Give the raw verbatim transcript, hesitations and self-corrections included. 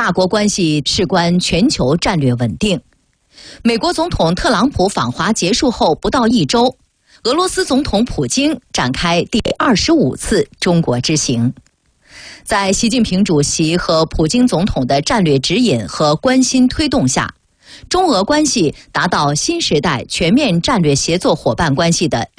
大国关系事关全球战略稳定。美国总统特朗普访华结束后不到一周，俄罗斯总统普京展开第二十五次中国之行。在习近平主席和普京总统的战略指引和关心推动下，中俄关系达到新时代全面战略协作伙伴关系的